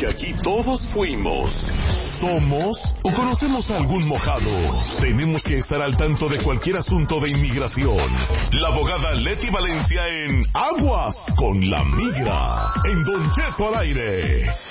porque aquí todos fuimos, somos o conocemos a algún mojado. Tenemos que estar al tanto de cualquier asunto de inmigración. La abogada Leti Valencia en Aguas con la Migra, en Don Cheto al aire.